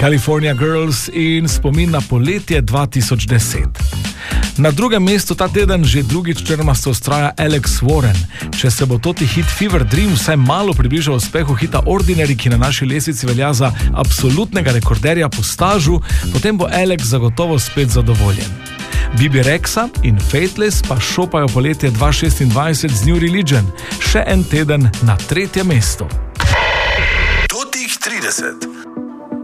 California Girls in spomin na poletje 2010. Na drugem mestu ta teden že drugič črmasto ustraja Alex Warren. Če se bo toti hit Fever Dream vsaj malo približal uspehu hita Ordinary, ki na naši lestvici velja za absolutnega rekorderja po stažu, potem bo Alex zagotovo spet zadovoljen. Bibi Rexa in Faithless pa šopajo poletje 2026 z New Religion, še en teden na 3. mestu. Totih 30.